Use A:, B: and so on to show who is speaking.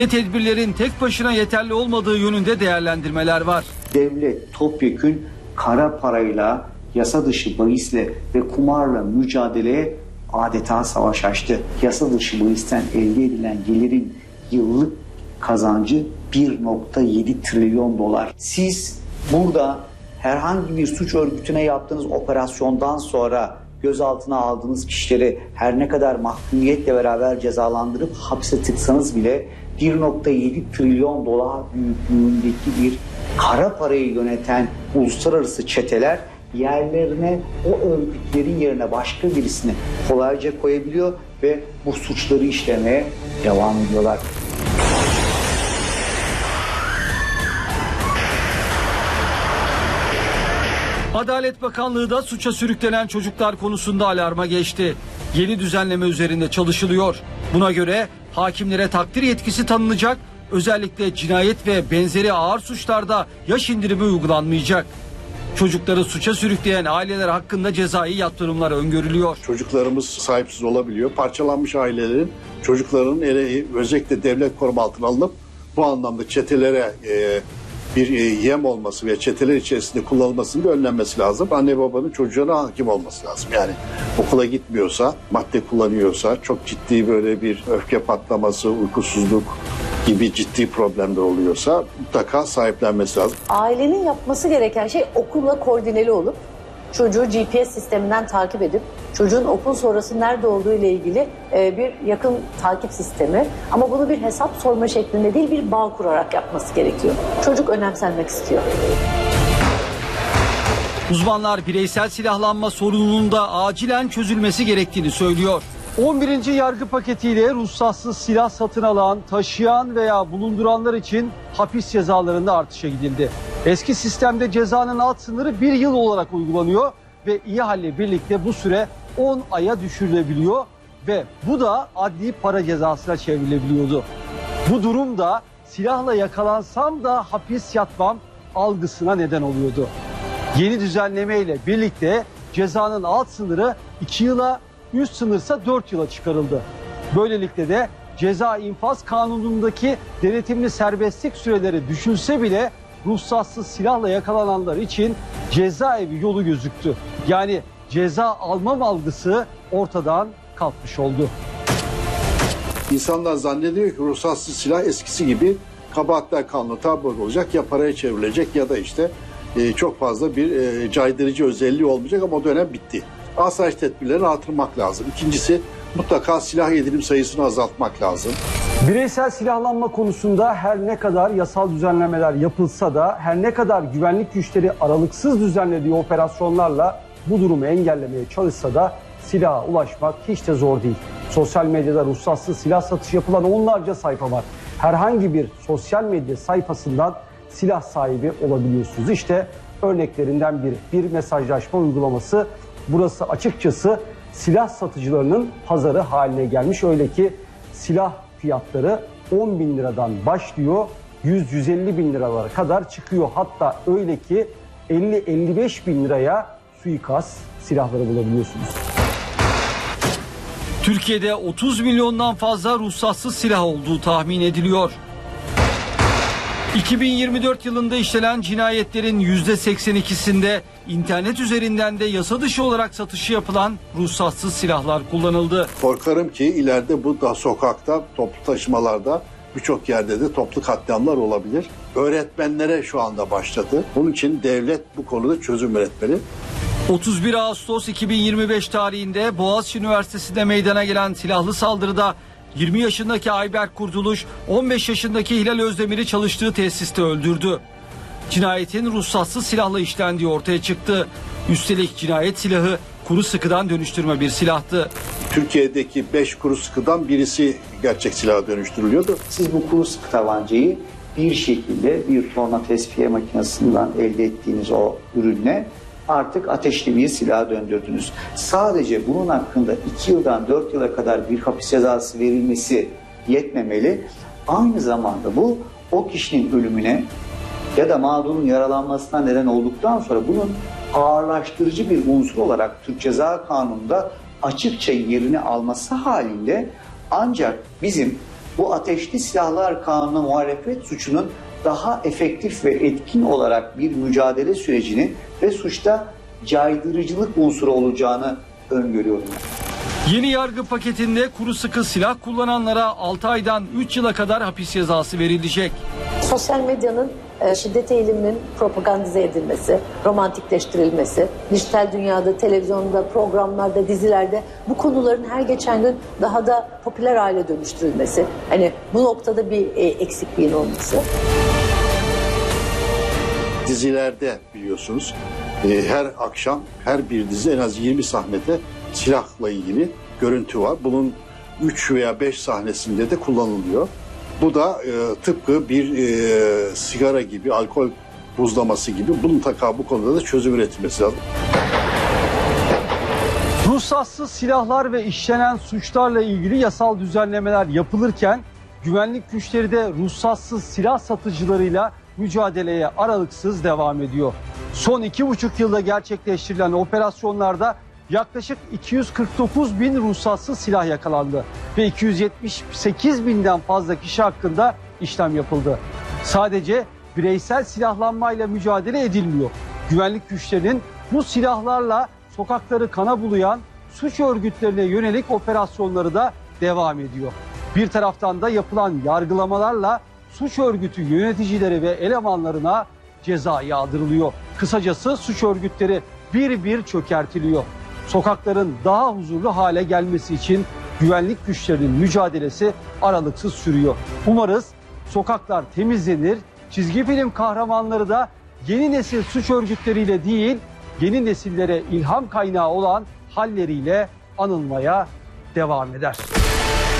A: Tedbirlerin tek başına yeterli olmadığı yönünde değerlendirmeler var.
B: Devlet topyekün kara parayla, yasa dışı bahisle ve kumarla mücadeleye adeta savaş açtı. Yasa dışı bahisten elde edilen gelirin yıllık kazancı 1,7 trilyon dolar. Siz burada herhangi bir suç örgütüne yaptığınız operasyondan sonra gözaltına aldığınız kişileri her ne kadar mahkumiyetle beraber cezalandırıp hapse tıksanız bile 1,7 trilyon dolar büyüklüğündeki bir kara parayı yöneten uluslararası çeteler yerlerine o örgütlerin yerine başka birisini kolayca koyabiliyor ve bu suçları işlemeye devam ediyorlar.
A: Adalet Bakanlığı da suça sürüklenen çocuklar konusunda alarma geçti. Yeni düzenleme üzerinde çalışılıyor. Buna göre hakimlere takdir yetkisi tanınacak, özellikle cinayet ve benzeri ağır suçlarda yaş indirimi uygulanmayacak. Çocukları suça sürükleyen aileler hakkında cezai yaptırımlar öngörülüyor.
C: Çocuklarımız sahipsiz olabiliyor. Parçalanmış ailelerin çocuklarının özellikle devlet koruma altına alınıp bu anlamda çetelere bir yem olması ve çeteler içerisinde kullanılmasının önlenmesi lazım. Anne babanın çocuğuna hakim olması lazım. Yani okula gitmiyorsa, madde kullanıyorsa, çok ciddi böyle bir öfke patlaması, uykusuzluk gibi ciddi problemler oluyorsa mutlaka sahiplenmesi lazım.
D: Ailenin yapması gereken şey okulla koordineli olup çocuğu GPS sisteminden takip edip çocuğun okul sonrası nerede olduğu ile ilgili bir yakın takip sistemi, ama bunu bir hesap sorma şeklinde değil, bir bağ kurarak yapması gerekiyor. Çocuk önemsenmek istiyor.
A: Uzmanlar bireysel silahlanma sorununun da acilen çözülmesi gerektiğini söylüyor. 11. yargı paketiyle ruhsatsız silah satın alan, taşıyan veya bulunduranlar için hapis cezalarında artışa gidildi. Eski sistemde cezanın alt sınırı 1 yıl olarak uygulanıyor ve ihale birlikte bu süre 10 aya düşürülebiliyor ve bu da adli para cezasına çevrilebiliyordu. Bu durum da silahla yakalansam da hapis yatmam algısına neden oluyordu. Yeni düzenleme ile birlikte cezanın alt sınırı 2 yıla, üst sınırsa 4 yıla çıkarıldı. Böylelikle de ceza infaz kanunundaki denetimli serbestlik süreleri düşülse bile ruhsatsız silahla yakalananlar için cezaevi yolu gözüktü. Yani ceza almam algısı ortadan kalkmış oldu.
C: İnsanlar zannediyor ki ruhsatsız silah eskisi gibi kabahatler kanunu tabi olacak, ya paraya çevrilecek ya da işte çok fazla bir caydırıcı özelliği olmayacak, ama o dönem bitti. Asayiş tedbirlerini artırmak lazım. İkincisi, mutlaka silah edinim sayısını azaltmak lazım.
E: Bireysel silahlanma konusunda her ne kadar yasal düzenlemeler yapılsa da, her ne kadar güvenlik güçleri aralıksız düzenlediği operasyonlarla bu durumu engellemeye çalışsa da silaha ulaşmak hiç de zor değil. Sosyal medyada ruhsatsız silah satışı yapılan onlarca sayfa var. Herhangi bir sosyal medya sayfasından silah sahibi olabiliyorsunuz. İşte örneklerinden biri. Bir mesajlaşma uygulaması. Burası açıkçası silah satıcılarının pazarı haline gelmiş. Öyle ki silah fiyatları 10 bin liradan başlıyor, 100-150 bin liralara kadar çıkıyor. Hatta öyle ki 50-55 bin liraya suikast silahları bulabiliyorsunuz.
A: Türkiye'de 30 milyondan fazla ruhsatsız silah olduğu tahmin ediliyor. 2024 yılında işlenen cinayetlerin %82'sinde internet üzerinden de yasa dışı olarak satışı yapılan ruhsatsız silahlar kullanıldı.
C: Korkarım ki ileride bu da sokakta, toplu taşımalarda, birçok yerde de toplu katliamlar olabilir. Öğretmenlere şu anda başladı. Bunun için devlet bu konuda çözüm üretmeli.
A: 31 Ağustos 2025 tarihinde Boğaziçi Üniversitesi'nde meydana gelen silahlı saldırıda 20 yaşındaki Ayberk Kurtuluş, 15 yaşındaki Hilal Özdemir'i çalıştığı tesiste öldürdü. Cinayetin ruhsatsız silahla işlendiği ortaya çıktı. Üstelik cinayet silahı kuru sıkıdan dönüştürme bir silahtı.
C: Türkiye'deki 5 kuru sıkıdan birisi gerçek silaha dönüştürülüyordu.
B: Siz bu kuru sıkı tabancayı bir şekilde bir torna tesviye makinesinden elde ettiğiniz o ürünle artık ateşli bir silaha döndürdünüz. Sadece bunun hakkında 2 yıldan 4 yıla kadar bir hapis cezası verilmesi yetmemeli. Aynı zamanda bu o kişinin ölümüne ya da mağdurun yaralanmasına neden olduktan sonra bunun ağırlaştırıcı bir unsur olarak Türk Ceza Kanunu'nda açıkça yerini alması halinde ancak bizim bu ateşli silahlar kanunu muhalefet suçunun daha efektif ve etkin olarak bir mücadele sürecini ve suçta caydırıcılık unsuru olacağını öngörüyorum.
A: Yeni yargı paketinde kuru sıkı silah kullananlara 6 aydan 3 yıla kadar hapis cezası verilecek.
D: Sosyal medyanın şiddet eğiliminin propagandize edilmesi, romantikleştirilmesi, dijital dünyada, televizyonda, programlarda, dizilerde bu konuların her geçen gün daha da popüler hale dönüştürülmesi. Hani bu noktada bir eksikliğin olması.
C: Dizilerde biliyorsunuz her akşam her bir dizi en az 20 sahnede silahla ilgili görüntü var. Bunun 3 veya 5 sahnesinde de kullanılıyor. Bu da tıpkı bir sigara gibi, alkol buzlaması gibi mutlaka bu konuda da çözüm üretilmesi lazım.
A: Ruhsatsız silahlar ve işlenen suçlarla ilgili yasal düzenlemeler yapılırken güvenlik güçleri de ruhsatsız silah satıcılarıyla mücadeleye aralıksız devam ediyor. Son 2,5 yılda gerçekleştirilen operasyonlarda yaklaşık 249 bin ruhsatsız silah yakalandı ve 278 binden fazla kişi hakkında işlem yapıldı. Sadece bireysel silahlanmayla mücadele edilmiyor. Güvenlik güçlerinin bu silahlarla sokakları kana bulayan suç örgütlerine yönelik operasyonları da devam ediyor. Bir taraftan da yapılan yargılamalarla suç örgütü yöneticileri ve elemanlarına ceza yağdırılıyor. Kısacası suç örgütleri bir bir çökertiliyor. Sokakların daha huzurlu hale gelmesi için güvenlik güçlerinin mücadelesi aralıksız sürüyor. Umarız sokaklar temizlenir, çizgi film kahramanları da yeni nesil suç örgütleriyle değil, yeni nesillere ilham kaynağı olan halleriyle anılmaya devam eder.